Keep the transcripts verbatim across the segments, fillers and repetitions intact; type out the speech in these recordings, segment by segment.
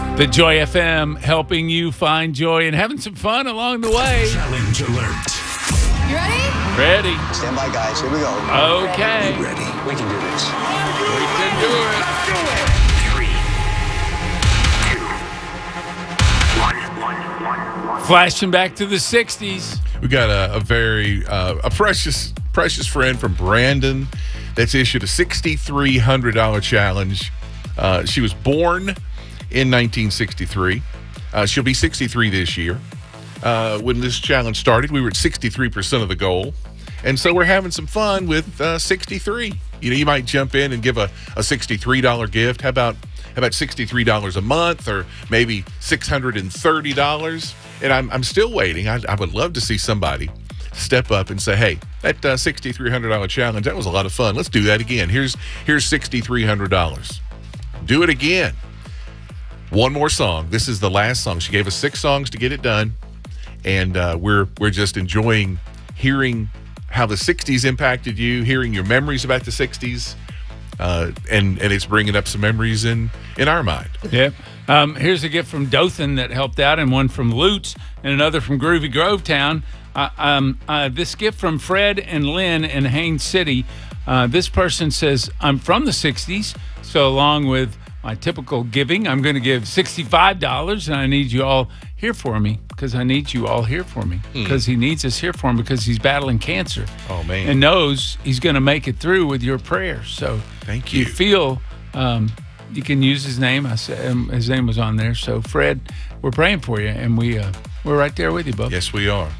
The Joy F M, helping you find joy and having some fun along the way. Challenge alert. You ready? Ready. Stand by, guys. Here we go. Okay. You ready? We can do this. We can do it. Three, two, one, one, one, one. Flashing back to the sixties. We got a, a very uh, a precious precious friend from Brandon that's issued a six thousand three hundred dollars challenge. Uh, she was born in nineteen sixty-three. Uh, she'll be sixty-three this year. Uh, when this challenge started, we were at sixty-three percent of the goal. And so we're having some fun with uh, sixty-three. You know, you might jump in and give a, a sixty-three dollars gift. How about how about sixty-three dollars a month, or maybe six hundred thirty dollars? And I'm I'm still waiting. I, I would love to see somebody step up and say, hey, that uh, six thousand three hundred dollars challenge, that was a lot of fun. Let's do that again. Here's here's six thousand three hundred dollars. Do it again. One more song. This is the last song. She gave us six songs to get it done, and uh, we're we're just enjoying hearing how the sixties impacted you, hearing your memories about the sixties, uh, and and it's bringing up some memories in in our mind. Yep. Um, here's a gift from Dothan that helped out, and one from Lutz, and another from Groovy Grovetown. Uh, um, uh, this gift from Fred and Lynn in Haines City. Uh, this person says, I'm from the sixties, so along with my typical giving, I'm going to give sixty-five dollars, and I need you all here for me, because I need you all here for me, because he needs us here for him, because he's battling cancer. Oh, man. And knows he's going to make it through with your prayers. So Thank you you. feel um, you can use his name. I said um, his name was on there. So Fred, we're praying for you, and we uh, we're right there with you, bub. Yes, we are.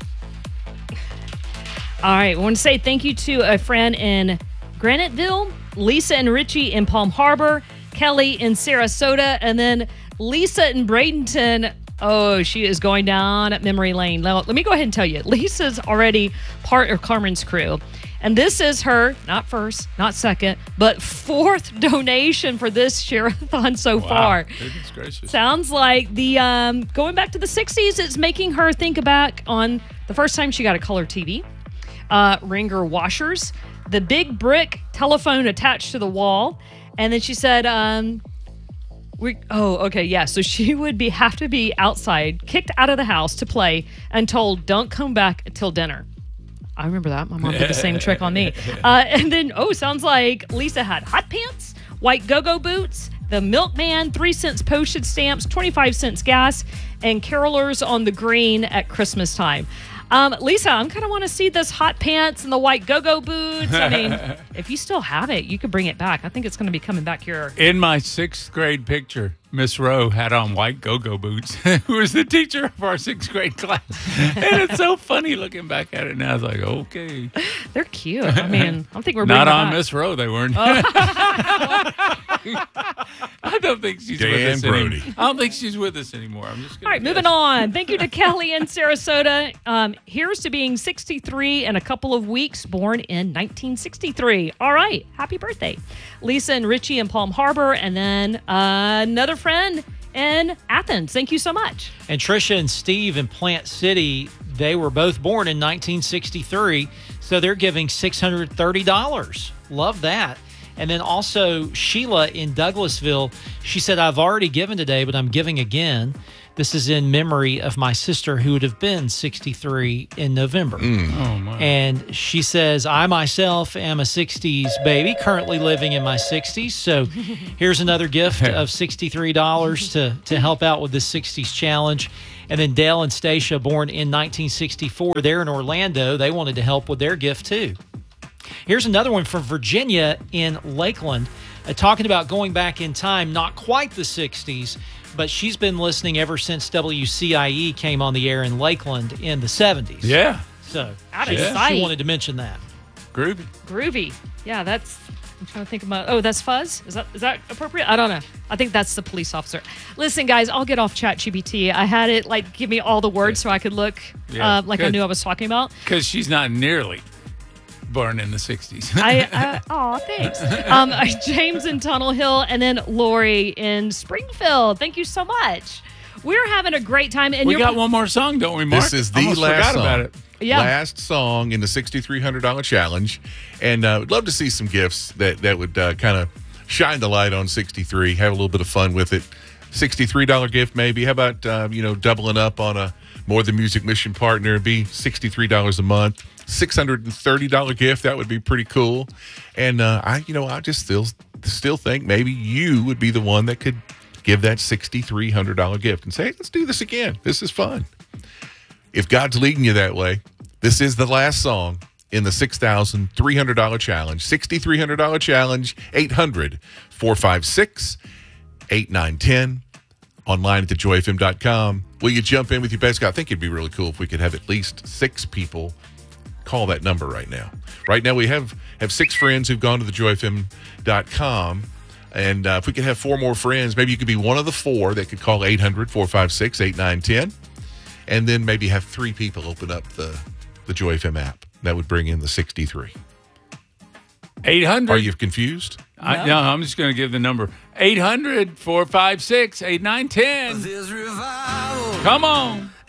All right. I want to say thank you to a friend in Graniteville, Lisa and Richie in Palm Harbor, Kelly in Sarasota, and then Lisa in Bradenton. Oh, she is going down at memory lane. Now, let me go ahead and tell you, Lisa's already part of Carmen's crew. And this is her, not first, not second, but fourth donation for this share-a-thon so Wow. far. Goodness gracious. Sounds like the um, going back to the sixties, it's making her think back on the first time she got a color T V, uh, Ringer washers, the big brick telephone attached to the wall, and then she said, um, "We oh okay yeah." So she would be have to be outside, kicked out of the house to play, and told, "Don't come back until dinner." I remember that. My mom did the same trick on me. Uh, and then, oh, sounds like Lisa had hot pants, white go-go boots, the milkman, three cents postage stamps, twenty-five cents gas, and carolers on the green at Christmas time. Um, Lisa, I'm kind of want to see this hot pants and the white go-go boots. I mean, if you still have it, you could bring it back. I think it's going to be coming back here. In my sixth grade picture, Miss Rowe had on white go-go boots, who was the teacher of our sixth grade class. And it's so funny looking back at it now. It's like, okay. They're cute. I mean, I don't think we're Not bringing it on back. Miss Rowe, they weren't. I don't think she's Dan with us Brody. anymore. I don't think she's with us anymore. I'm just gonna All right, moving guess. on. Thank you to Kelly in Sarasota. Um, here's to being sixty-three in a couple of weeks, born in nineteen sixty-three. All right, happy birthday. Lisa and Richie in Palm Harbor, and then uh, another friend in Athens. Thank you so much. And Trisha and Steve in Plant City, they were both born in nineteen sixty-three, so they're giving six hundred thirty dollars. Love that. And then also Sheila in Douglasville, she said, I've already given today, but I'm giving again. This is in memory of my sister who would have been sixty-three in November. Oh, my. And she says, I myself am a sixties baby, currently living in my sixties. So here's another gift of sixty-three dollars to, to help out with the sixties challenge. And then Dale and Stacia, born in nineteen sixty-four, they're in Orlando. They wanted to help with their gift too. Here's another one from Virginia in Lakeland, uh, talking about going back in time, not quite the sixties, but she's been listening ever since W C I E came on the air in Lakeland in the seventies. Yeah. So Out of she, sight. she wanted to mention that. Groovy. Groovy. Yeah, that's. I'm trying to think about. Oh, that's Fuzz. Is that is that appropriate? I don't know. I think that's the police officer. Listen, guys, I'll get off ChatGPT. I had it like give me all the words so I could look Yeah, uh, like I good. knew I was talking about. Because she's not nearly born in the sixties. I uh, oh thanks. Um, uh, James in Tunnel Hill, and then Lori in Springfield. Thank you so much. We're having a great time, and we you're got one more song, don't we, Mark? This is the Almost last forgot song. about it. Yeah. Last song in the six thousand three hundred dollars challenge. And uh, we'd love to see some gifts that, that would uh, kind of shine the light on sixty-three, have a little bit of fun with it. sixty-three dollars gift maybe. How about, uh, you know, doubling up on a More Than Music mission partner? It'd be sixty-three dollars a month. six hundred thirty dollars gift, that would be pretty cool. And uh, I, you know, I just still still think maybe you would be the one that could give that six thousand three hundred dollars gift and say, hey, let's do this again. This is fun. If God's leading you that way, this is the last song in the six thousand three hundred dollars challenge. six thousand three hundred dollars challenge, eight hundred, four five six, eight nine one zero, online at the joy f m dot com. Will you jump in with your best guy? I think it'd be really cool if we could have at least six people call that number right now. Right now we have, have six friends who've gone to the joy f m dot com. And uh, if we could have four more friends, maybe you could be one of the four that could call eight hundred, four five six, eight nine one zero. And then maybe have three people open up the, the Joy F M app. That would bring in the sixty-three. eight hundred. Are you confused? I, no, I'm just going to give the number. eight hundred, four five six, eight nine one zero. Come on.